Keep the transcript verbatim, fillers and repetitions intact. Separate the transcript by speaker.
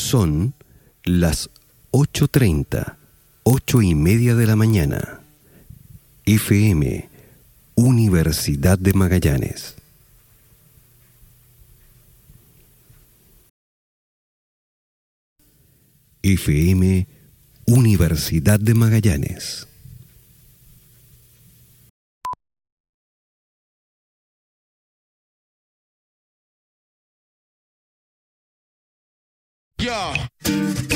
Speaker 1: Son las ocho treinta, ocho y media de la mañana. F M, Universidad de Magallanes. F M, Universidad de Magallanes.
Speaker 2: Yeah.